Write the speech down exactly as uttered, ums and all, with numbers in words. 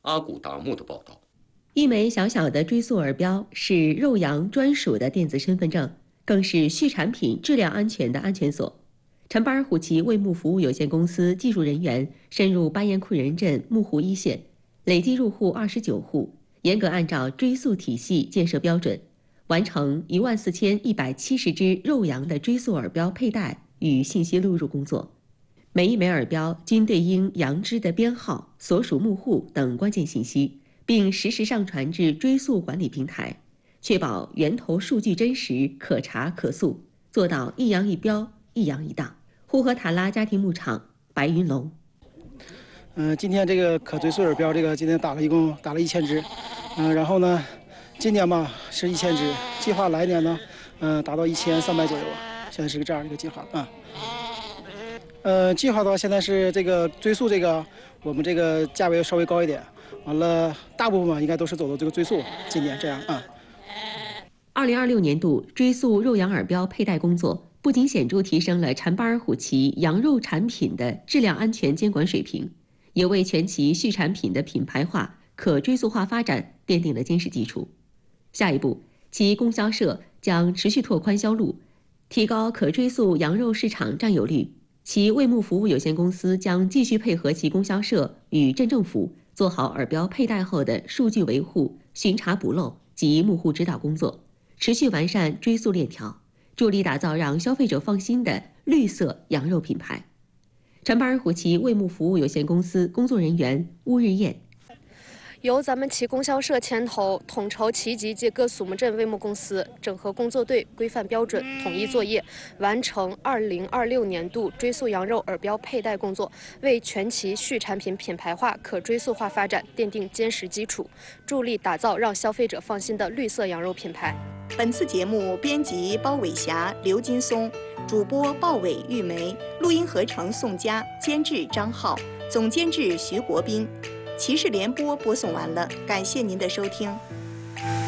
阿古达木的报道。 一枚小小的追溯耳标是肉羊专属的电子身份证，更是畜产品质量安全的安全锁。陈巴尔虎旗卫牧服务有限公司技术人员深入巴彦库仁镇木湖一线，累计入户二十九户，严格按照追溯体系建设标准，完成一万四千一百七十只肉羊的追溯耳标佩戴与信息录入工作。每一枚耳标均对应羊只的编号、所属牧户等关键信息，并实时上传至追溯管理平台，确保源头数据真实、可查可溯，做到一羊一标、一羊一档。呼和塔拉家庭牧场白云龙。 嗯、呃，今天这个可追溯耳标，这个今天打了一共打了一千只，嗯、呃，然后呢，今年吧是一千只，计划来年呢，嗯、呃，达到一千三百左右，现在是个这样的一个计划啊。呃，计划的话，现在是这个追溯这个，我们这个价位稍微高一点，完了大部分嘛应该都是走的这个追溯，今年这样啊。 二零二六年度追溯肉羊耳标佩戴工作，不仅显著提升了陈巴尔虎旗羊肉产品的质量安全监管水平，也为全旗畜产品的品牌化、可追溯化发展奠定了坚实基础。下一步，其供销社将持续拓宽销路，提高可追溯羊肉市场占有率。其卫牧服务有限公司将继续配合其供销社与镇政府，做好耳标佩戴后的数据维护、巡查补漏及牧户指导工作，持续完善追溯链条，助力打造让消费者放心的绿色羊肉品牌。陈巴尔虎旗卫牧服务有限公司工作人员乌日燕。 由咱们旗供销社牵头，统筹旗级及各属牧镇卫牧公司整合工作队，规范标准，统一作业，完成二零二六年度追溯羊肉耳标佩戴工作，为全旗畜产品品牌化、可追溯化发展奠定坚实基础，助力打造让消费者放心的绿色羊肉品牌。 本次节目编辑包伟霞、刘金松，主播鲍伟、玉梅，录音合成宋佳，监制张浩，总监制徐国斌。骑士联播播送完了，感谢您的收听。